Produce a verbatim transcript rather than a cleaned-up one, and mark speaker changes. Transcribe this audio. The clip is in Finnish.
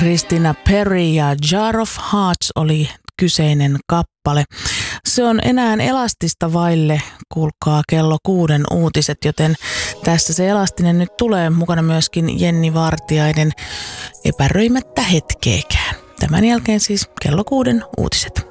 Speaker 1: Christina Perry ja Jar of Hearts oli kyseinen kappale. Se on enää elastista vaille, kuulkaa kello kuuden uutiset, joten tässä se elastinen nyt tulee, mukana myöskin Jenni Vartiainen epäröimättä hetkeekään. Tämän jälkeen siis kello kuuden uutiset.